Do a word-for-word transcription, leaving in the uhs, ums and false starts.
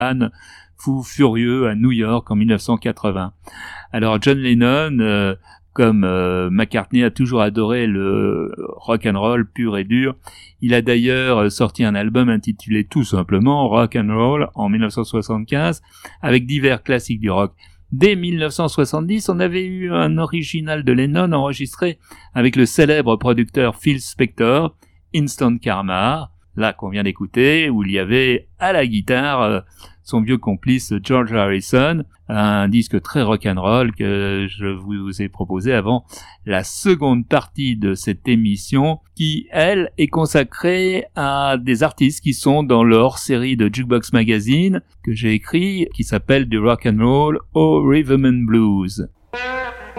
fou furieux à New York en dix-neuf cent quatre-vingts. Alors John Lennon, euh, comme euh, McCartney, a toujours adoré le rock and roll pur et dur. Il a d'ailleurs sorti un album intitulé tout simplement Rock and Roll en dix-neuf cent soixante-quinze avec divers classiques du rock. Dès dix-neuf cent soixante-dix, on avait eu un original de Lennon enregistré avec le célèbre producteur Phil Spector, Instant Karma, là qu'on vient d'écouter, où il y avait à la guitare euh, son vieux complice George Harrison, un disque très rock'n'roll que je vous ai proposé avant la seconde partie de cette émission, qui, elle, est consacrée à des artistes qui sont dans le hors-série de Jukebox Magazine que j'ai écrit, qui s'appelle du rock'n'roll au Rhythm and Blues.